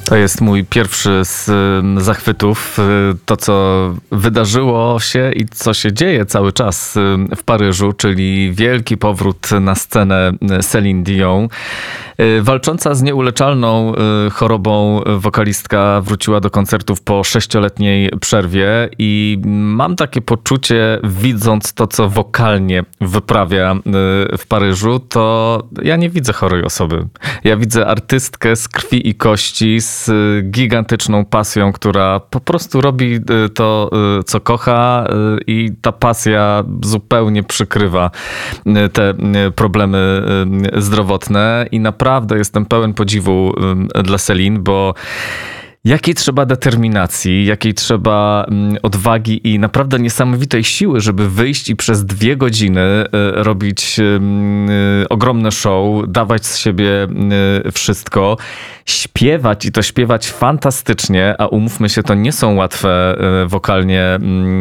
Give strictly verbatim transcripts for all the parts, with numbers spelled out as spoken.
To jest mój pierwszy z zachwytów. To, co wydarzyło się i co się dzieje cały czas w Paryżu, czyli wielki powrót na scenę Céline Dion. Walcząca z nieuleczalną chorobą wokalistka wróciła do koncertów po sześcioletniej przerwie i mam takie poczucie, widząc to, co wokalnie wyprawia w Paryżu, to ja nie widzę chorej osoby. Ja widzę artystkę z krwi i kości, z gigantyczną pasją, która po prostu robi to, co kocha, i ta pasja zupełnie przykrywa te problemy zdrowotne i naprawdę jestem pełen podziwu dla Céline, bo jakiej trzeba determinacji, jakiej trzeba odwagi i naprawdę niesamowitej siły, żeby wyjść i przez dwie godziny robić ogromne show, dawać z siebie wszystko, śpiewać i to śpiewać fantastycznie, a umówmy się, to nie są łatwe wokalnie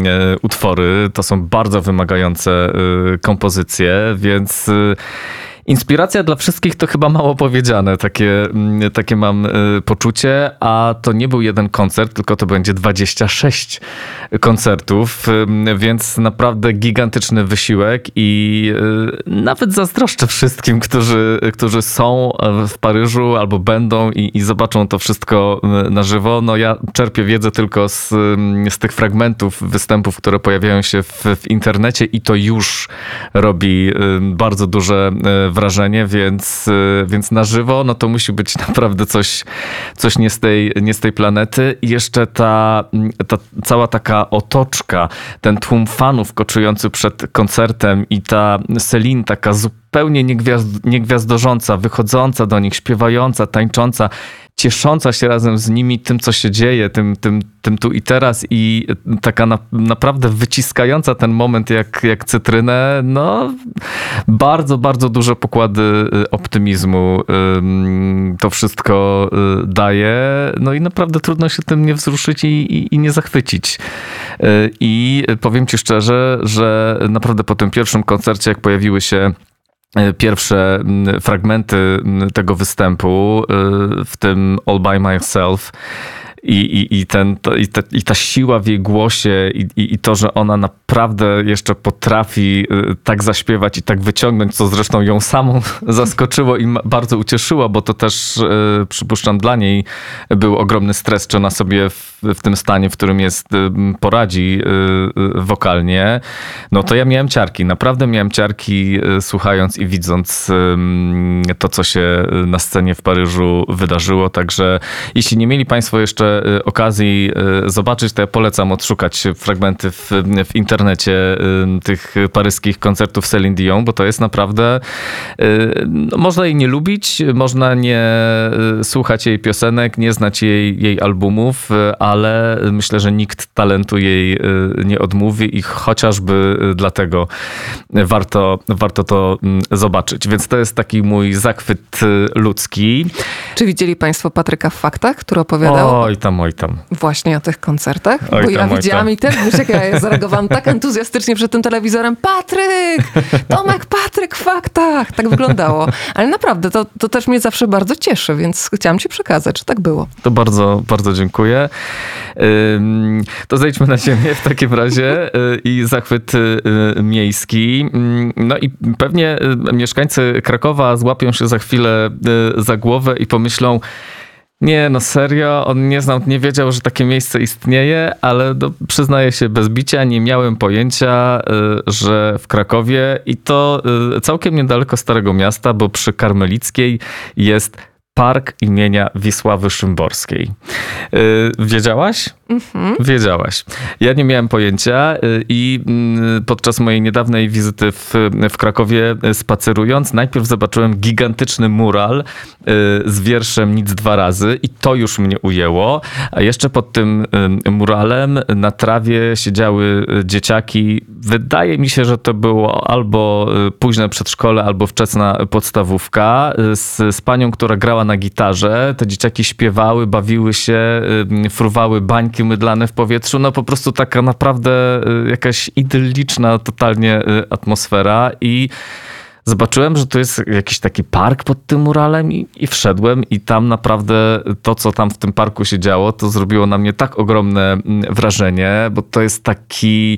utwory, to są bardzo wymagające kompozycje, więc inspiracja dla wszystkich to chyba mało powiedziane, takie, takie mam poczucie, a to nie był jeden koncert, tylko to będzie dwadzieścia sześć koncertów, więc naprawdę gigantyczny wysiłek i nawet zazdroszczę wszystkim, którzy, którzy są w Paryżu albo będą i, i zobaczą to wszystko na żywo. No ja czerpię wiedzę tylko z, z tych fragmentów występów, które pojawiają się w, w internecie i to już robi bardzo duże wrażenie, więc, więc na żywo no to musi być naprawdę coś, coś nie, z tej, nie z tej planety. I jeszcze ta, ta cała taka otoczka, ten tłum fanów koczujący przed koncertem i ta Céline taka zupełnie niegwiazd, niegwiazdorząca, wychodząca do nich, śpiewająca, tańcząca, ciesząca się razem z nimi tym, co się dzieje, tym, tym, tym tu i teraz i taka na, naprawdę wyciskająca ten moment jak, jak cytrynę, no bardzo, bardzo duże pokłady optymizmu to wszystko daje, no i naprawdę trudno się tym nie wzruszyć i, i, i nie zachwycić. I powiem ci szczerze, że naprawdę po tym pierwszym koncercie, jak pojawiły się pierwsze fragmenty tego występu, w tym All By Myself, I, i, i, ten, to, i, te, i ta siła w jej głosie i, i, i to, że ona naprawdę jeszcze potrafi tak zaśpiewać i tak wyciągnąć, co zresztą ją samą zaskoczyło i bardzo ucieszyło, bo to też przypuszczam dla niej był ogromny stres, czy ona sobie w, w tym stanie, w którym jest, poradzi wokalnie. No to ja miałem ciarki, naprawdę miałem ciarki słuchając i widząc to, co się na scenie w Paryżu wydarzyło. Także jeśli nie mieli państwo jeszcze okazji zobaczyć, to ja polecam odszukać fragmenty w, w internecie tych paryskich koncertów Céline Dion, bo to jest naprawdę, no, można jej nie lubić, można nie słuchać jej piosenek, nie znać jej, jej albumów, ale myślę, że nikt talentu jej nie odmówi i chociażby dlatego warto, warto to zobaczyć. Więc to jest taki mój zachwyt ludzki. Czy widzieli państwo Patryka w Faktach, który opowiadał? Oj tam, oj tam. Właśnie o tych koncertach? Oj Bo ja tam, oj widziałam tam. i też, wiesz, jak ja zareagowałam tak entuzjastycznie przed tym telewizorem. Patryk! Tomek, Patryk w Faktach! Tak wyglądało. Ale naprawdę, to, to też mnie zawsze bardzo cieszy, więc chciałam ci przekazać, że tak było. To bardzo, bardzo dziękuję. To zejdźmy na ziemię w takim razie i zachwyt miejski. No i pewnie mieszkańcy Krakowa złapią się za chwilę za głowę i pomyślą, nie, no serio, on nie znał, nie wiedział, że takie miejsce istnieje, ale no, przyznaję się bez bicia, nie miałem pojęcia, że w Krakowie i to całkiem niedaleko Starego Miasta, bo przy Karmelickiej jest Park imienia Wisławy Szymborskiej. Wiedziałaś? Mhm. Wiedziałaś. Ja nie miałem pojęcia i podczas mojej niedawnej wizyty w, w Krakowie spacerując, najpierw zobaczyłem gigantyczny mural z wierszem Nic dwa razy i to już mnie ujęło. A jeszcze pod tym muralem na trawie siedziały dzieciaki. Wydaje mi się, że to było albo późne przedszkole, albo wczesna podstawówka z, z panią, która grała na gitarze. Te dzieciaki śpiewały, bawiły się, fruwały bańki mydlane w powietrzu. No po prostu taka naprawdę jakaś idylliczna totalnie atmosfera i zobaczyłem, że tu jest jakiś taki park pod tym muralem i, i wszedłem i tam naprawdę to, co tam w tym parku się działo, to zrobiło na mnie tak ogromne wrażenie, bo to jest taki,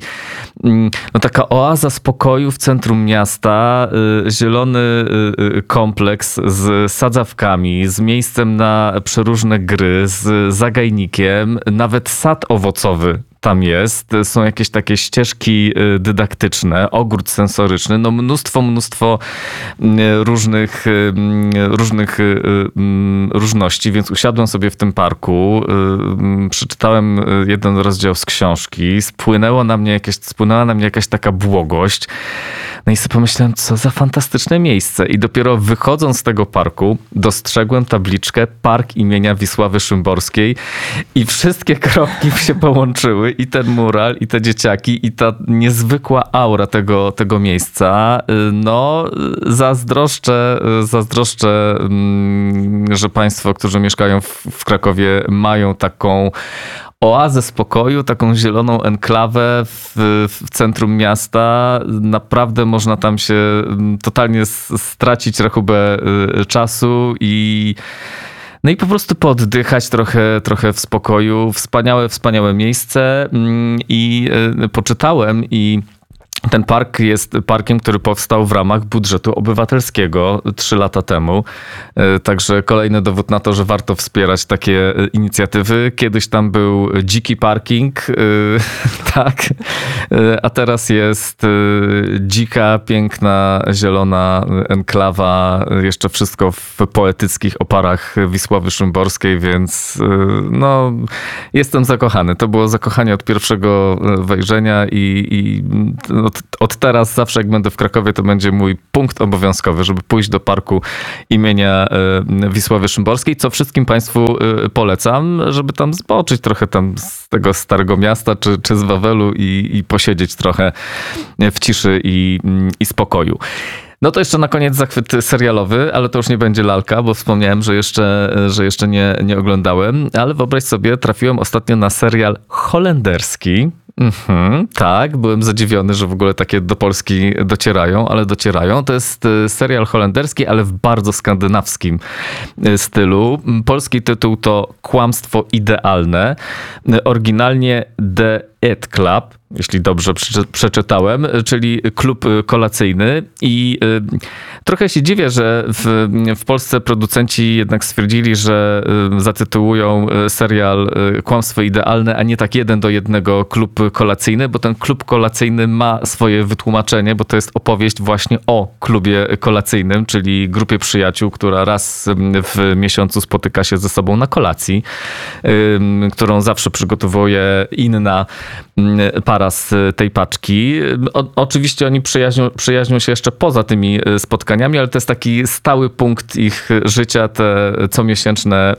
no taka oaza spokoju w centrum miasta, zielony kompleks z sadzawkami, z miejscem na przeróżne gry, z zagajnikiem, nawet sad owocowy tam jest. Są jakieś takie ścieżki dydaktyczne, ogród sensoryczny, no mnóstwo, mnóstwo różnych, różnych różności, więc usiadłem sobie w tym parku, przeczytałem jeden rozdział z książki, spłynęło na mnie jakieś, spłynęła na mnie jakaś taka błogość. No i sobie pomyślałem, co za fantastyczne miejsce. I dopiero wychodząc z tego parku, dostrzegłem tabliczkę Park imienia Wisławy Szymborskiej i wszystkie kropki się połączyły. I ten mural, i te dzieciaki, i ta niezwykła aura tego, tego miejsca. No, zazdroszczę, zazdroszczę, że państwo, którzy mieszkają w, w Krakowie, mają taką oazę spokoju, taką zieloną enklawę w, w centrum miasta. Naprawdę można tam się totalnie stracić rachubę czasu i no i po prostu pooddychać trochę, trochę w spokoju. Wspaniałe, wspaniałe miejsce i poczytałem i ten park jest parkiem, który powstał w ramach budżetu obywatelskiego trzy lata temu. Także kolejny dowód na to, że warto wspierać takie inicjatywy. Kiedyś tam był dziki parking, tak, a teraz jest dzika, piękna, zielona enklawa. Jeszcze wszystko w poetyckich oparach Wisławy Szymborskiej, więc no, jestem zakochany. To było zakochanie od pierwszego wejrzenia i, i od, od teraz zawsze jak będę w Krakowie, to będzie mój punkt obowiązkowy, żeby pójść do parku imienia Wisławy Szymborskiej, co wszystkim państwu polecam, żeby tam zboczyć trochę tam z tego starego miasta, czy, czy z Wawelu i, i posiedzieć trochę w ciszy i, i spokoju. No to jeszcze na koniec zachwyt serialowy, ale to już nie będzie lalka, bo wspomniałem, że jeszcze, że jeszcze nie, nie oglądałem, ale wyobraź sobie, trafiłem ostatnio na serial holenderski. Mhm, tak, byłem zadziwiony, że w ogóle takie do Polski docierają, ale docierają. To jest serial holenderski, ale w bardzo skandynawskim stylu. Polski tytuł to Kłamstwo idealne. Oryginalnie The Eat Club, jeśli dobrze przeczytałem, czyli klub kolacyjny i trochę się dziwię, że w, w Polsce producenci jednak stwierdzili, że zatytułują serial Kłamstwo idealne, a nie tak jeden do jednego klub kolacyjny, bo ten klub kolacyjny ma swoje wytłumaczenie, bo to jest opowieść właśnie o klubie kolacyjnym, czyli grupie przyjaciół, która raz w miesiącu spotyka się ze sobą na kolacji, którą zawsze przygotowuje inna para z tej paczki. O, oczywiście oni przyjaźnią, przyjaźnią się jeszcze poza tymi spotkaniami, ale to jest taki stały punkt ich życia, te comiesięczne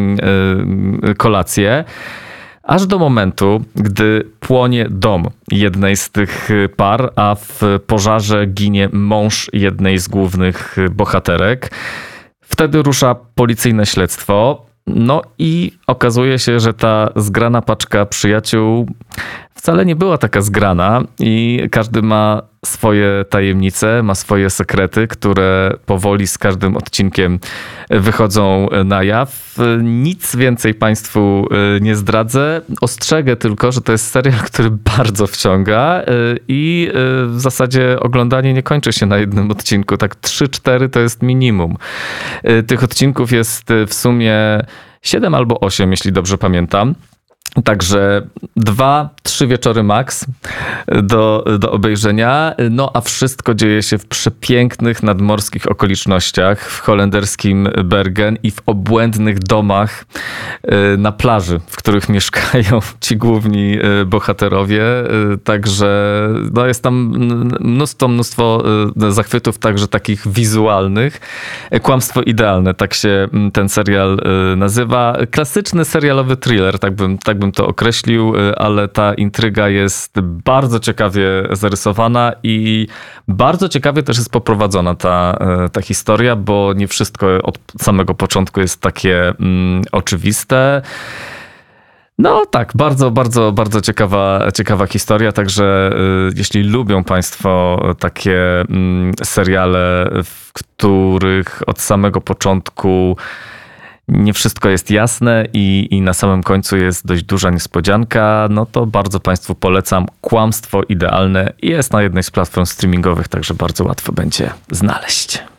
kolacje. Aż do momentu, gdy płonie dom jednej z tych par, a w pożarze ginie mąż jednej z głównych bohaterek. Wtedy rusza policyjne śledztwo. No i okazuje się, że ta zgrana paczka przyjaciół wcale nie była taka zgrana i każdy ma swoje tajemnice, ma swoje sekrety, które powoli z każdym odcinkiem wychodzą na jaw. Nic więcej państwu nie zdradzę. Ostrzegę tylko, że to jest serial, który bardzo wciąga i w zasadzie oglądanie nie kończy się na jednym odcinku. Tak trzy cztery to jest minimum. Tych odcinków jest w sumie siedem albo osiem, jeśli dobrze pamiętam. Także dwa, trzy wieczory max do, do obejrzenia. No a wszystko dzieje się w przepięknych nadmorskich okolicznościach, w holenderskim Bergen i w obłędnych domach na plaży, w których mieszkają ci główni bohaterowie. Także no jest tam mnóstwo, mnóstwo zachwytów, także takich wizualnych. Kłamstwo idealne, tak się ten serial nazywa. Klasyczny serialowy thriller, tak bym, tak bym to określił, ale ta intryga jest bardzo ciekawie zarysowana i bardzo ciekawie też jest poprowadzona ta, ta historia, bo nie wszystko od samego początku jest takie mm, oczywiste. No tak, bardzo, bardzo, bardzo ciekawa, ciekawa historia, także y, jeśli lubią Państwo takie mm, seriale, w których od samego początku nie wszystko jest jasne i, i na samym końcu jest dość duża niespodzianka, no to bardzo Państwu polecam. Kłamstwo idealne jest na jednej z platform streamingowych, także bardzo łatwo będzie znaleźć.